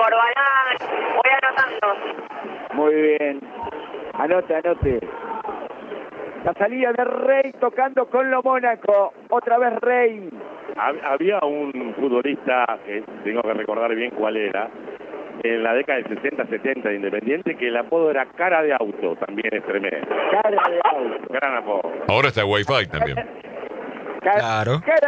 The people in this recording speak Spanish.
Corbalán, voy anotando. Muy bien. Anote. La salida de Rey tocando con lo Mónaco. Otra vez Rey. Había un futbolista, que tengo que recordar bien cuál era, en la década del 60-70 de Independiente, que el apodo era cara de auto, también es tremendo. Cara de auto. Gran apodo. Ahora está Wi-Fi también. Claro. Cara